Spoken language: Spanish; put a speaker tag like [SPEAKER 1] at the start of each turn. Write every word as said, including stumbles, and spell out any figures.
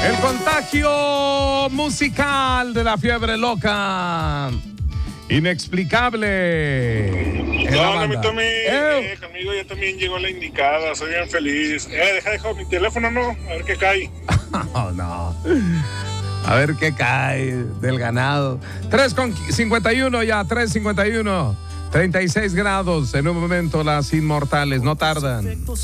[SPEAKER 1] El contagio musical de la fiebre loca. Inexplicable. En la
[SPEAKER 2] No, no, mi
[SPEAKER 1] banda.
[SPEAKER 2] Tommy,
[SPEAKER 1] Eh,
[SPEAKER 2] eh, conmigo ya también llegó la indicada, soy bien feliz. Eh, deja, deja mi teléfono, no, a ver qué cae.
[SPEAKER 1] Oh, no. A ver qué cae del ganado. tres con cincuenta y uno ya, tres cincuenta y uno. treinta y seis grados. En un momento las inmortales no tardan.